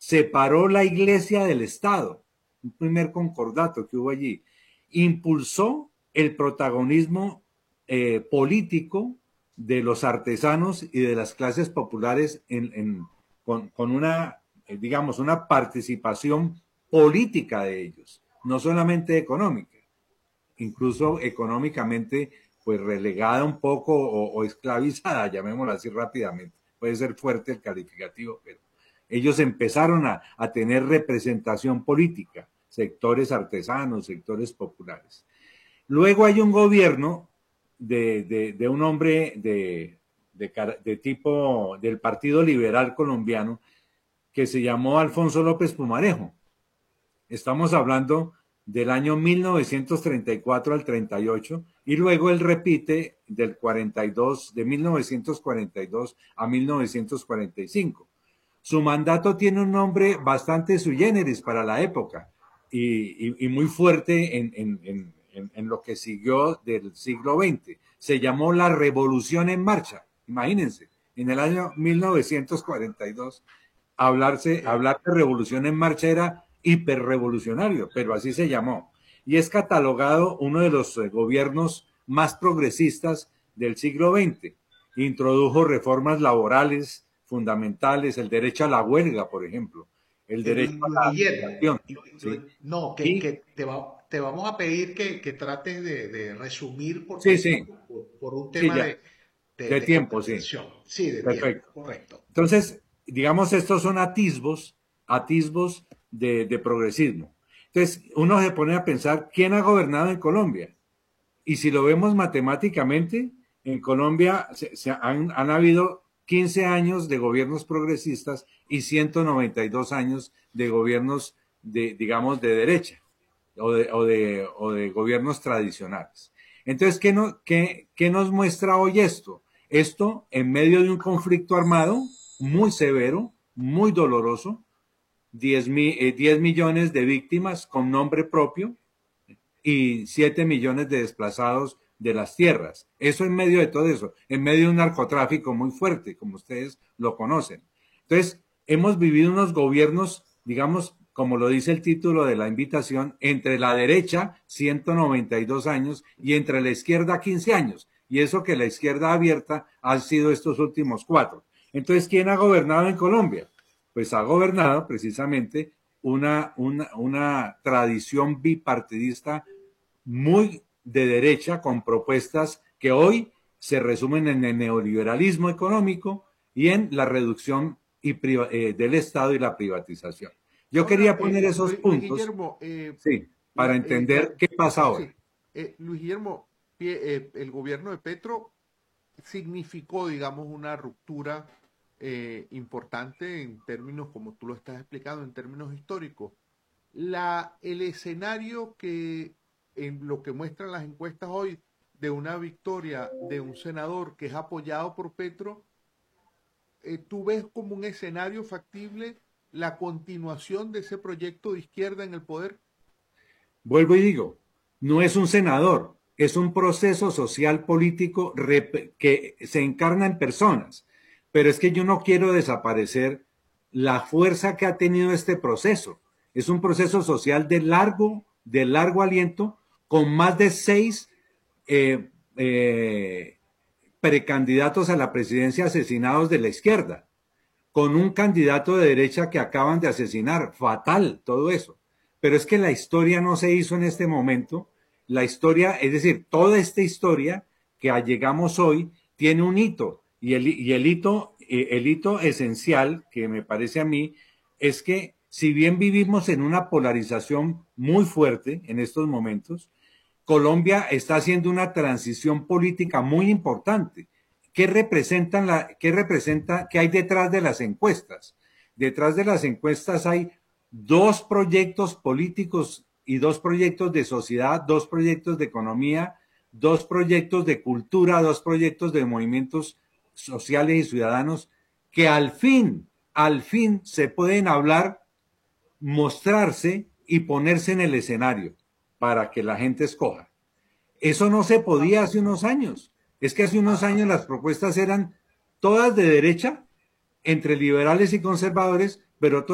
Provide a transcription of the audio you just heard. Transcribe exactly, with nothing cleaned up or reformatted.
separó la iglesia del Estado, un primer concordato que hubo allí, impulsó el protagonismo eh, político de los artesanos y de las clases populares en, en, con, con una, eh, digamos, una participación política de ellos, no solamente económica, incluso económicamente pues relegada un poco o, o esclavizada, llamémoslo así rápidamente. Puede ser fuerte el calificativo, pero ellos empezaron a, a tener representación política, sectores artesanos, sectores populares. Luego hay un gobierno de, de, de un hombre de, de, de tipo del Partido Liberal Colombiano que se llamó Alfonso López Pumarejo. Estamos hablando del año mil novecientos treinta y cuatro al treinta y ocho, y luego él repite del cuarenta y dos, de mil novecientos cuarenta y dos a mil novecientos cuarenta y cinco. Su mandato tiene un nombre bastante sui generis para la época y, y, y muy fuerte en, en, en, en lo que siguió del siglo veinte. Se llamó la Revolución en Marcha. Imagínense, en el año mil novecientos cuarenta y dos, hablarse, hablar de revolución en marcha era hiperrevolucionario, pero así se llamó. Y es catalogado uno de los gobiernos más progresistas del siglo veinte. Introdujo reformas laborales fundamentales, el derecho a la huelga, por ejemplo, el Eh, derecho Luis, a Luis la Guillermo, asociación, Lu- Lu- ¿sí? no, que, Y, que te, va- te vamos a pedir que, que trates de, de resumir sí, porque sí, por, por un sí, tema ya, de, de, de de tiempo, sí, comprensión. Sí, de tiempo, perfecto. correcto. Entonces, digamos, estos son atisbos, atisbos de, de progresismo. Entonces, uno se pone a pensar, ¿quién ha gobernado en Colombia? Y si lo vemos matemáticamente, en Colombia se, se han, han, habido quince años de gobiernos progresistas y ciento noventa y dos años de gobiernos, de, digamos, de derecha o de, o de, o de gobiernos tradicionales. Entonces, ¿qué, no, qué, ¿qué nos muestra hoy esto? Esto en medio de un conflicto armado muy severo, muy doloroso, diez, eh, diez millones de víctimas con nombre propio, y siete millones de desplazados de las tierras. Eso en medio de todo eso, en medio de un narcotráfico muy fuerte, como ustedes lo conocen. Entonces, hemos vivido unos gobiernos, digamos, como lo dice el título de la invitación, entre la derecha, ciento noventa y dos años, y entre la izquierda, quince años. Y eso que la izquierda abierta ha sido estos últimos cuatro. Entonces, ¿quién ha gobernado en Colombia? Pues ha gobernado precisamente una, una, una tradición bipartidista muy de derecha con propuestas que hoy se resumen en el neoliberalismo económico y en la reducción y eh, del Estado y la privatización. Yo Ahora, quería poner eh, esos Luis, Luis puntos, Guillermo, eh, sí, para la, eh, la- entender qué pasa ahora. sí, eh, Luis Guillermo, pie- eh, el gobierno de Petro significó, digamos, una ruptura eh, importante en términos, como tú lo estás explicando, en términos históricos. La, el escenario que, en lo que muestran las encuestas hoy, de una victoria de un senador que es apoyado por Petro, eh, ¿tú ves como un escenario factible la continuación de ese proyecto de izquierda en el poder? Vuelvo y digo, no es un senador, es un proceso social político que se encarna en personas. Pero es que yo no quiero desaparecer la fuerza que ha tenido este proceso. Es un proceso social de largo, de largo aliento, con más de seis eh, eh, precandidatos a la presidencia asesinados de la izquierda, con un candidato de derecha que acaban de asesinar. Fatal todo eso. Pero es que la historia no se hizo en este momento. La historia, es decir, toda esta historia que llegamos hoy tiene un hito. Y el, y el hito, el hito esencial, que me parece a mí, es que si bien vivimos en una polarización muy fuerte en estos momentos, Colombia está haciendo una transición política muy importante. ¿Qué representan la, qué representa, qué hay detrás de las encuestas? Detrás de las encuestas hay dos proyectos políticos y dos proyectos de sociedad, dos proyectos de economía, dos proyectos de cultura, dos proyectos de movimientos sociales y ciudadanos que al fin, al fin se pueden hablar, mostrarse y ponerse en el escenario para que la gente escoja. Eso no se podía hace unos años. Es que hace unos años las propuestas eran todas de derecha, entre liberales y conservadores, pero